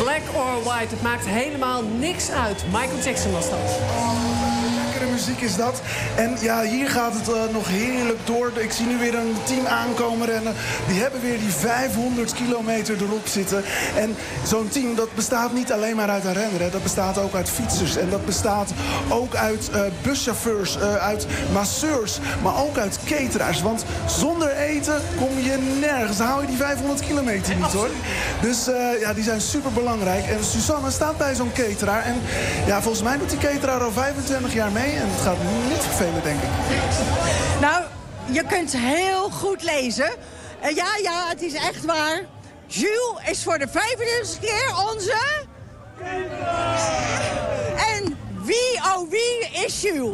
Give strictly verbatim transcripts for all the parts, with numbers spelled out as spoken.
Black or white, het maakt helemaal niks uit. Michael Jackson was dat. Lekkere muziek is dat. En ja, hier gaat het uh, nog heerlijk door. Ik zie nu weer een team aankomen rennen. Die hebben weer die vijfhonderd kilometer erop zitten. En zo'n team, dat bestaat niet alleen maar uit een renner. Hè. Dat bestaat ook uit fietsers. En dat bestaat ook uit uh, buschauffeurs, uh, uit masseurs. Maar ook uit cateraars. Want zonder eten kom je nergens. Dan hou je die vijfhonderd kilometer niet, hoor. Dus uh, ja, die zijn super belangrijk. En Suzanne staat bij zo'n cateraar. En ja, volgens mij doet die cateraar al vijfentwintig jaar mee. En het gaat niet vervelen, denk ik. Nou, je kunt heel goed lezen. Uh, ja, ja, het is echt waar. Jules is voor de vijfentwintigste keer onze... En wie, oh wie is Jules?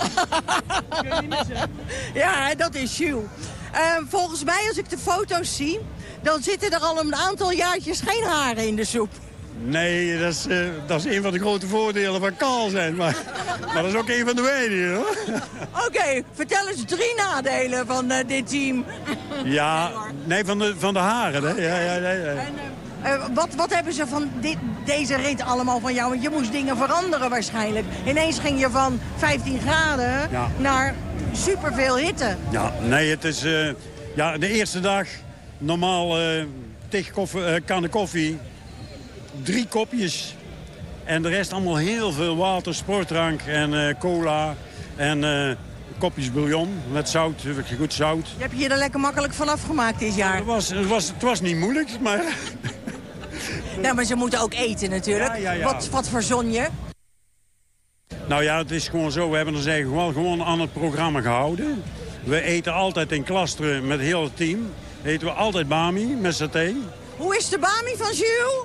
Ja, dat is Jules. Uh, volgens mij, als ik de foto's zie, dan zitten er al een aantal jaartjes geen haren in de soep. Nee, dat is, uh, dat is een van de grote voordelen van kaal zijn. Maar, maar dat is ook een van de weinigen, hoor. Oké, okay, vertel eens drie nadelen van uh, dit team. Ja, nee, van de, van de haren, hè. Ja, ja, nee, nee. En, uh, uh, wat, wat hebben ze van dit, deze rit allemaal van jou? Want je moest dingen veranderen waarschijnlijk. Ineens ging je van vijftien graden ja. naar superveel hitte. Ja, nee, het is... Uh, ja, de eerste dag normaal uh, tig koffie, uh, kannen koffie... Drie kopjes. En de rest allemaal heel veel water, sportdrank en uh, cola. En uh, kopjes bouillon met zout, goed zout. Je hebt je er lekker makkelijk van afgemaakt dit jaar. Het was, het was, het was niet moeilijk, maar... Nou, maar ze moeten ook eten natuurlijk. Ja, ja, ja. Wat, wat verzon je? Nou ja, het is gewoon zo. We hebben ons eigenlijk wel gewoon aan het programma gehouden. We eten altijd in klasteren met heel het team. Eten we altijd bami met saté. Hoe is de bami van Jules?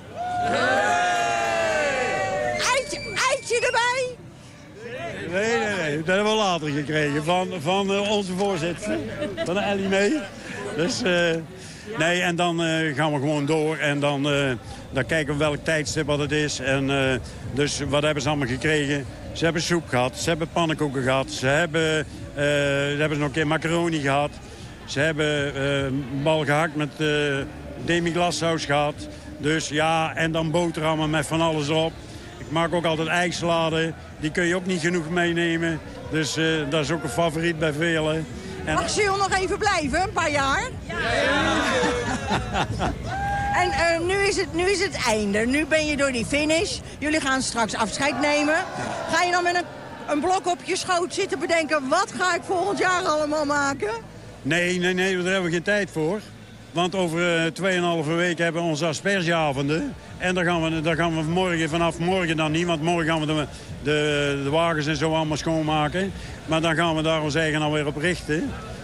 Hey! Eitje, eitje erbij? Nee, nee, nee. Dat hebben we later gekregen van, van uh, onze voorzitter. Van Ellie mee. Dus, uh, nee, en dan uh, gaan we gewoon door. En dan, uh, dan kijken we welk tijdstip wat het is. En uh, dus wat hebben ze allemaal gekregen? Ze hebben soep gehad. Ze hebben pannenkoeken gehad. Ze hebben, uh, ze hebben nog een keer macaroni gehad. Ze hebben uh, een bal gehakt met uh, demi-glassaus gehad. Dus ja, en dan boterhammen met van alles op. Ik maak ook altijd ijssalade. Die kun je ook niet genoeg meenemen. Dus uh, dat is ook een favoriet bij velen. En... Mag Jules nog even blijven, een paar jaar? Ja! En uh, nu, is het, nu is het einde. Nu ben je door die finish. Jullie gaan straks afscheid nemen. Ga je dan met een, een blok op je schoot zitten bedenken... wat ga ik volgend jaar allemaal maken? Nee, nee, nee, daar hebben we geen tijd voor. Want over tweeënhalve weken hebben we onze aspergeavonden. En daar gaan, we, daar gaan we morgen, vanaf morgen dan niet. Want morgen gaan we de, de, de wagens en zo allemaal schoonmaken. Maar dan gaan we daar ons eigen alweer op richten.